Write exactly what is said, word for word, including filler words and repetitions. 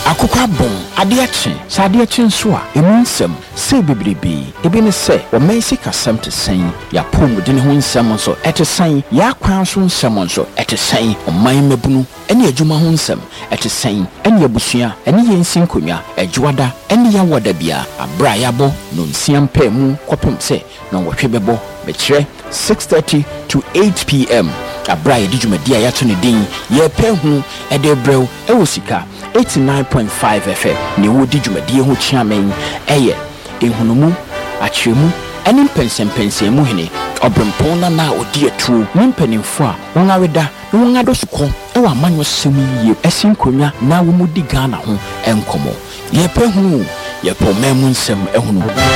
akokwa bom ade ache sa ade ache nso a emu nsem se bebrebe ebe ne se o mensi kasam te sen ya pomudi ne ho nsem nso ete sen ya kwan so nsem nso ete sen o man mabunu ene adwuma ho nsem ete sen ene abusua ene yensi nkonwa adwada ene ya wada bia abra yabo no nsiam pa mu kopem se na wohwe bebo be kire six thirty to eight p m abra ye djumadi ya to ne din ye pe hu e de brew e wo sika eighty-nine point five F M ne wo djumadi ho chiamen eye ehunumu achemu ene pensem pensem mu hene obrempon na na odi atu nimpanimfo a won aweda na won adosukọ e wa manwo sem yie esin konwa na wo mu di Ghana ho enkomo ye pe hu ye po memu nsem ehunu